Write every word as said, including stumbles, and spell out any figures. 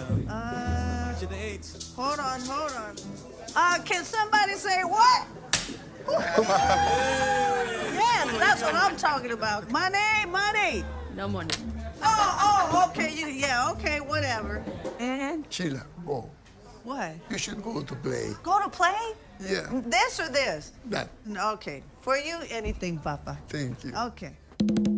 Uh, to the eights. hold on, hold on. Uh, can somebody say what? Yes, that's what I'm talking about. Money, money. No money. Oh, oh, okay, you, yeah, okay, whatever. And Sheila, go. what? You should go to play. Go to play? Yeah, This or this? that. Okay. For you, anything, Papa. Thank you. Okay.